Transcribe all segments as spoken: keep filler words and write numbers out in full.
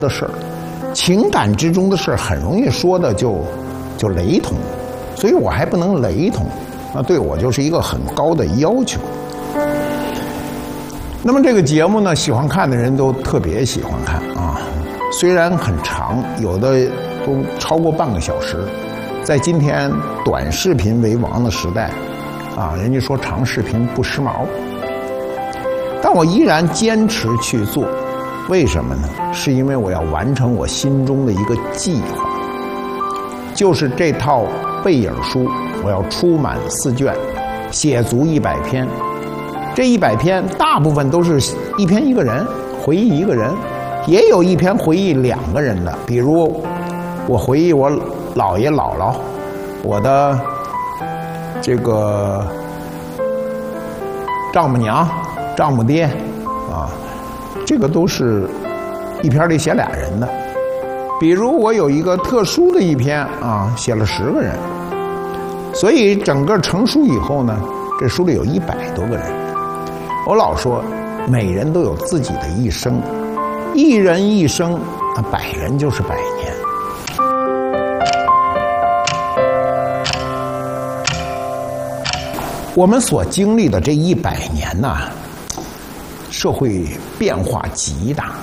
的事儿，情感之中的事儿很容易说的就就雷同，所以我还不能雷同，那对我就是一个很高的要求。那么这个节目呢，喜欢看的人都特别喜欢看啊，虽然很长，有的都超过半个小时。在今天短视频为王的时代，啊，人家说长视频不时髦，但我依然坚持去做。为什么呢？是因为我要完成我心中的一个计划，就是这套背影书我要出满四卷，写足一百篇。这一百篇大部分都是一篇一个人回忆一个人，也有一篇回忆两个人的，比如我回忆我姥爷姥姥，我的这个丈母娘、丈母爹啊，这个都是一篇里写俩人的。比如我有一个特殊的一篇啊，写了十个人，所以整个成书以后呢，这书里有一百多个人。我老说，每人都有自己的一生，一人一生，那百人就是百年。我们所经历的这一百年呐，社会变化极大。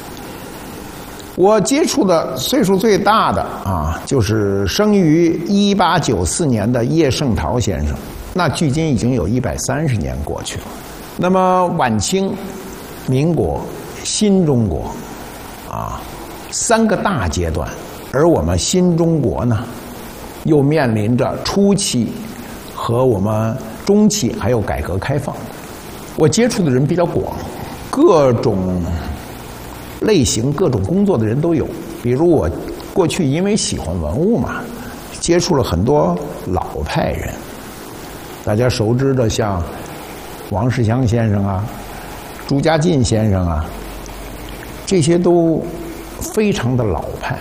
我接触的岁数最大的啊，就是生于一八九四年的叶圣陶先生，那距今已经有一百三十年过去了。那么晚清、民国、新中国，啊，三个大阶段，而我们新中国呢，又面临着初期和我们中期还有改革开放。我接触的人比较广，各种类型、各种工作的人都有。比如我过去因为喜欢文物嘛，接触了很多老派人，大家熟知的像王世襄先生啊、朱家进先生啊，这些都非常的老派。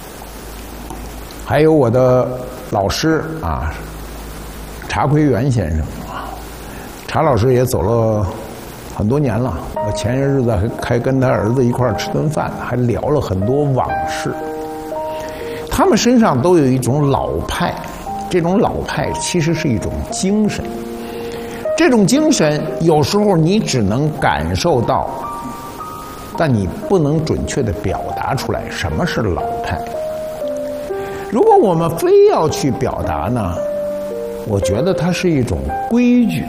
还有我的老师啊，查奎元先生啊，查老师也走了很多年了。我前些日子还还跟他儿子一块儿吃顿饭，还聊了很多往事。他们身上都有一种老派，这种老派其实是一种精神。这种精神有时候你只能感受到，但你不能准确地表达出来什么是老派。如果我们非要去表达呢，我觉得它是一种规矩。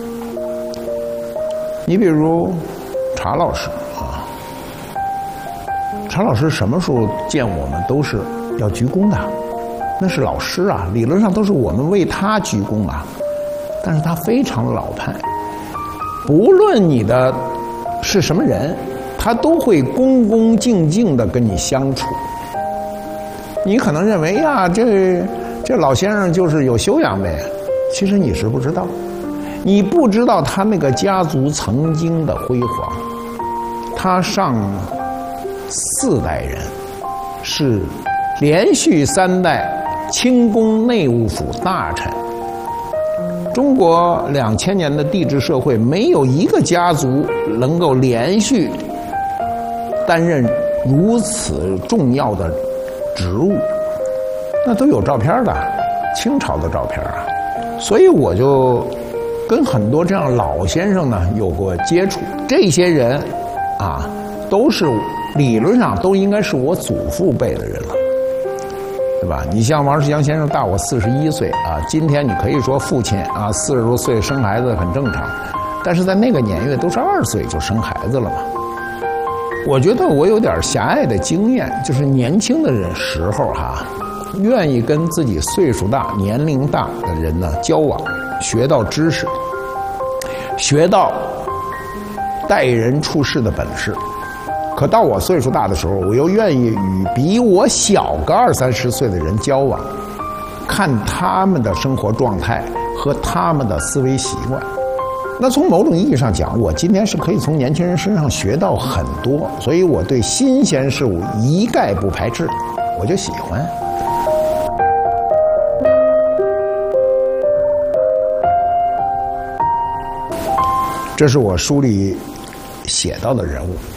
你比如查老师啊，查老师什么时候见我们都是要鞠躬的，那是老师啊，理论上都是我们为他鞠躬啊。但是他非常的老派，不论你的是什么人，他都会恭恭敬敬地跟你相处。你可能认为呀，这这老先生就是有修养呗，其实你是不知道，你不知道他那个家族曾经的辉煌。他上四代人是连续三代清宫内务府大臣。中国两千年的帝制社会，没有一个家族能够连续担任如此重要的职务，那都有照片的，清朝的照片啊。所以我就跟很多这样老先生呢有过接触，这些人啊，都是理论上都应该是我祖父辈的人了。对吧？你像王世襄先生大我四十一岁啊，今天你可以说父亲啊，四十多岁生孩子很正常，但是在那个年月都是二岁就生孩子了嘛。我觉得我有点狭隘的经验，就是年轻的人时候哈、啊，愿意跟自己岁数大、年龄大的人呢交往，学到知识，学到待人处事的本事。可到我岁数大的时候，我又愿意与比我小个二三十岁的人交往，看他们的生活状态和他们的思维习惯。那从某种意义上讲，我今天是可以从年轻人身上学到很多，所以我对新鲜事物一概不排斥，我就喜欢。这是我书里写到的人物。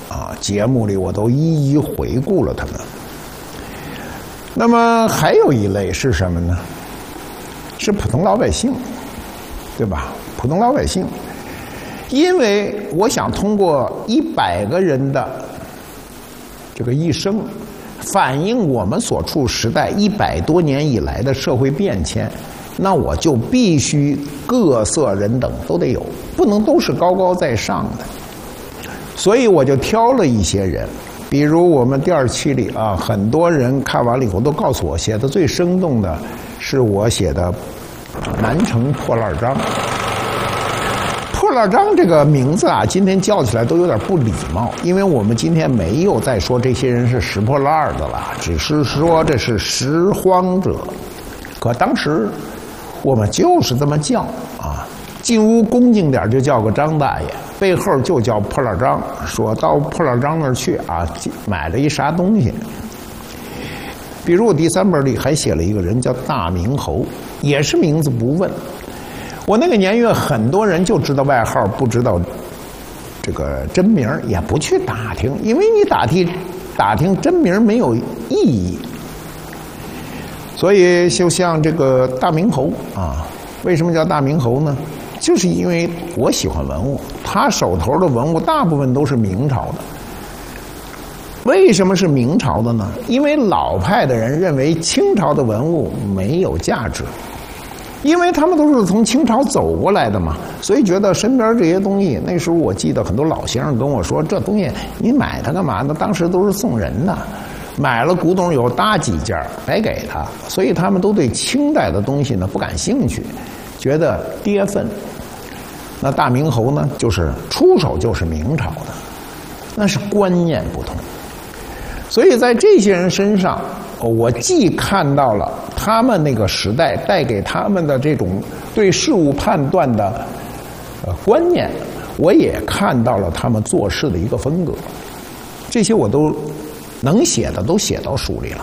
啊，节目里我都一一回顾了他们。那么还有一类是什么呢？是普通老百姓，对吧？普通老百姓，因为我想通过一百个人的这个一生，反映我们所处时代一百多年以来的社会变迁，那我就必须各色人等都得有，不能都是高高在上的。所以我就挑了一些人，比如我们第二期里啊，很多人看完了以后都告诉我，写的最生动的是我写的南城破烂章。破烂章这个名字啊，今天叫起来都有点不礼貌，因为我们今天没有再说这些人是拾破烂的了，只是说这是拾荒者。可当时我们就是这么叫啊，进屋恭敬点就叫个张大爷，背后就叫破烂章，说到破烂章那儿去啊，买了一啥东西。比如我第三本里还写了一个人叫大明侯，也是名字不问。我那个年月，很多人就知道外号，不知道这个真名，也不去打听，因为你打听打听真名没有意义。所以就像这个大明侯啊，为什么叫大明侯呢？就是因为我喜欢文物，他手头的文物大部分都是明朝的。为什么是明朝的呢？因为老派的人认为清朝的文物没有价值。因为他们都是从清朝走过来的嘛，所以觉得身边这些东西，那时候我记得很多老先生跟我说，这东西你买它干嘛呢？当时都是送人的，买了古董有搭几件白给他，所以他们都对清代的东西呢不感兴趣，觉得跌份。那大明侯呢，就是出手就是明朝的，那是观念不同。所以在这些人身上，我既看到了他们那个时代带给他们的这种对事物判断的呃观念，我也看到了他们做事的一个风格。这些我都能写的都写到书里了。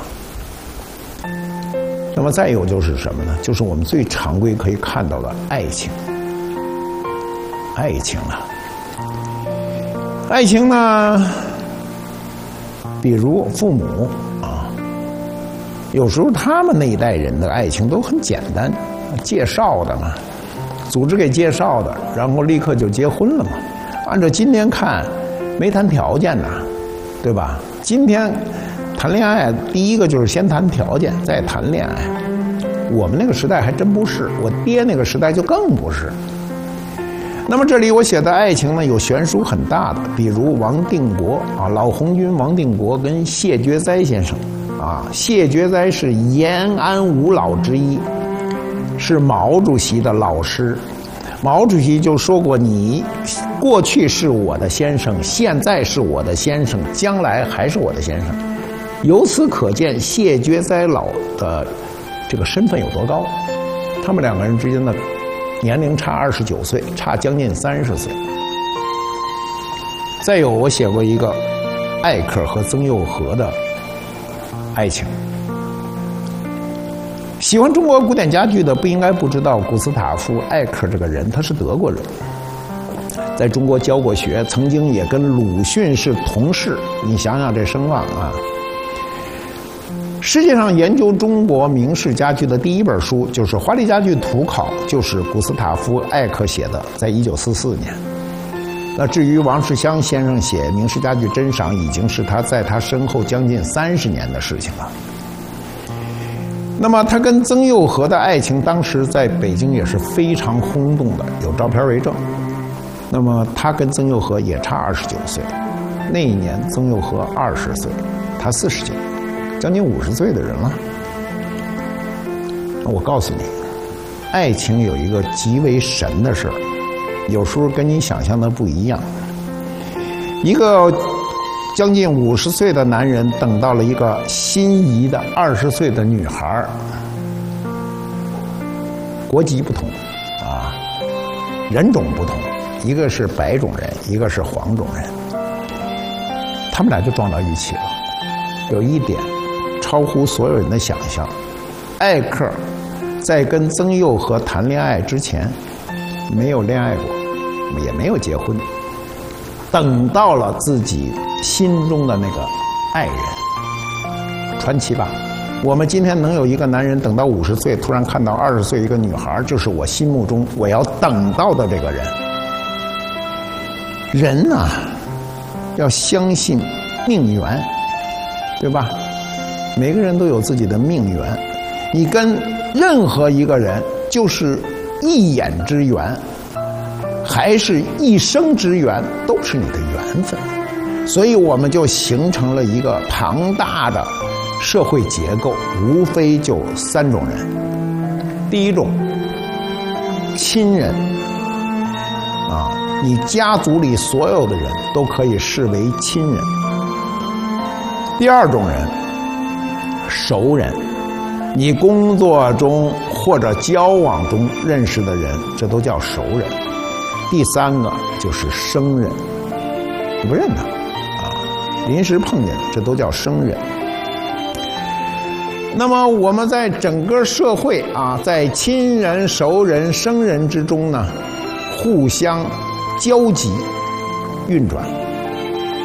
那么再有就是什么呢？就是我们最常规可以看到的爱情。爱情啊，爱情呢，比如父母啊，有时候他们那一代人的爱情都很简单，介绍的嘛，组织给介绍的，然后立刻就结婚了嘛。按照今天看，没谈条件呐，对吧？今天谈恋爱，第一个就是先谈条件，再谈恋爱。我们那个时代还真不是，我爹那个时代就更不是。那么这里我写的爱情呢，有悬殊很大的，比如王定国啊，老红军王定国跟谢觉哉先生啊，谢觉哉是延安五老之一，是毛主席的老师。毛主席就说过，你过去是我的先生，现在是我的先生，将来还是我的先生。由此可见谢觉哉老的这个身份有多高。他们两个人之间的年龄差二十九岁，差将近三十岁。再有，我写过一个艾克和曾佑和的爱情。喜欢中国古典家具的不应该不知道古斯塔夫·艾克这个人，他是德国人，在中国教过学，曾经也跟鲁迅是同事。你想想这声望啊！世界上研究中国明式家具的第一本书就是《华丽家具图考》，就是古斯塔夫·艾克写的，在一九四四年。那至于王世襄先生写《明式家具珍赏》，已经是他在他身后将近三十年的事情了。那么他跟曾佑和的爱情，当时在北京也是非常轰动的，有照片为证。那么他跟曾佑和也差二十九岁，那一年曾佑和二十岁，他四十九。将近五十岁的人了。我告诉你，爱情有一个极为神的事儿，有时候跟你想象的不一样。一个将近五十岁的男人等到了一个心仪的二十岁的女孩，国籍不同啊，人种不同，一个是白种人，一个是黄种人，他们俩就撞到一起了。有一点超乎所有人的想象，艾克在跟曾佑和谈恋爱之前没有恋爱过，也没有结婚，等到了自己心中的那个爱人。传奇吧？我们今天能有一个男人等到五十岁，突然看到二十岁一个女孩，就是我心目中我要等到的这个人。人呐、啊，要相信命缘，对吧？每个人都有自己的命缘，你跟任何一个人就是一眼之缘，还是一生之缘，都是你的缘分。所以我们就形成了一个庞大的社会结构，无非就三种人。第一种，亲人啊，你家族里所有的人都可以视为亲人。第二种人，熟人，你工作中或者交往中认识的人，这都叫熟人。第三个就是生人，你不认他啊，临时碰见，这都叫生人。那么我们在整个社会啊，在亲人、熟人、生人之中呢，互相交集运转。